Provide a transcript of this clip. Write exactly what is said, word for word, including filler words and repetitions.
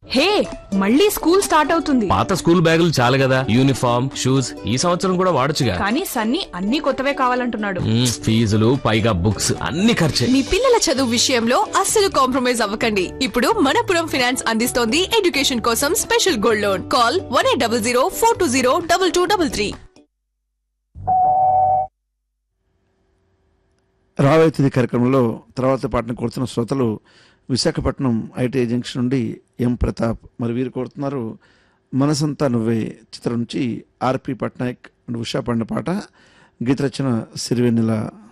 హే, మళ్ళీ school start అవుతుంది. పాత స్కూల్ బ్యాగులు చాలు కదా, యూనిఫామ్ షూస్ ఈ సంవత్సరం కూడా వాడొచ్చుగా. కానీ సన్నీ అన్ని కొత్తవే కావాలంటున్నాడు. మ్మ్, ఫీజులు పైగా బుక్స్ అన్ని ఖర్చే. మీ పిల్లల చదువు విషయంలో అస్సలు కాంప్రమైజ్ అవ్వకండి. ఇప్పుడు మనపురం ఫైనాన్స్ అందిస్తోంది ఎడ్యుకేషన్ కోసం special gold loan. Call one eight double zero four two zero double two double three. రాబోయే తిథి కార్యక్రమంలో తర్వాత పాటను కోరుతున్న శ్రోతలు విశాఖపట్నం ఐటీ జంక్షన్ నుండి ఎం ప్రతాప్. మరి వీరు కోరుతున్నారు మనసంతా నువ్వే చిత్రం నుంచి ఆర్పి పట్నాయక్ అండ్ ఉషా పాడిన పాట. గీత రచన సిరివెన్నెల.